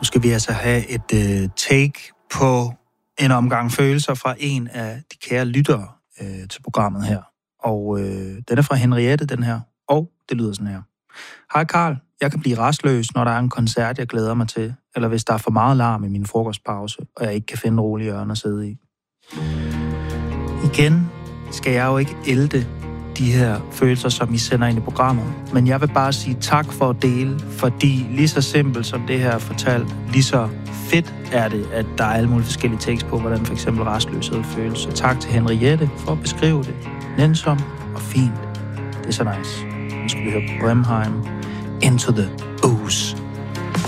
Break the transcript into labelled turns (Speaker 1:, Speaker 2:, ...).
Speaker 1: Nu skal vi altså have et take på en omgang følelser fra en af de kære lyttere til programmet her. Og den er fra Henriette, den her. Og det lyder sådan her. Hej Karl, jeg kan blive rastløs, når der er en koncert, jeg glæder mig til. Eller hvis der er for meget larm i min frokostpause, og jeg ikke kan finde rolige hjørner at sidde i. Igen skal jeg jo ikke ælte de her følelser, som I sender ind i programmet. Men jeg vil bare sige tak for at dele, fordi lige så simpelt som det her er fortalt, lige så fedt er det, at der er alle mulige forskellige tekst på, hvordan for eksempel rastløshed føles. Så tak til Henriette for at beskrive det. Nænsom og fint. Det er så nice. Nu skal vi høre Bremheim, Into the